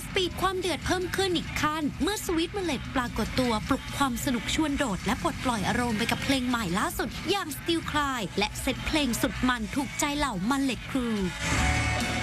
ปีดความเดือดเพิ่มขึ้นอีกขั้นเมื่อสวีทเมล็ดปรากฏตัวปลุกความสนุกชวนโดดและปลดปล่อยอารมณ์ไปกับเพลงใหม่ล่าสุดอย่าง Still Cry และเซตเพลงสุดมันถูกใจเหล่ามันเล็กครู